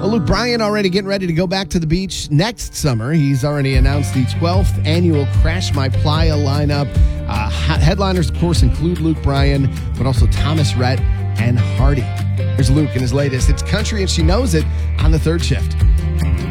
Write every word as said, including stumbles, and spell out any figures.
Well, Luke Bryan already getting ready to go back to the beach next summer. He's already announced the twelfth annual Crash My Playa lineup. Uh, headliners, of course, include Luke Bryan, but also Thomas Rhett and Hardy. Here's Luke in his latest. It's Country and She Knows It on the Third Shift.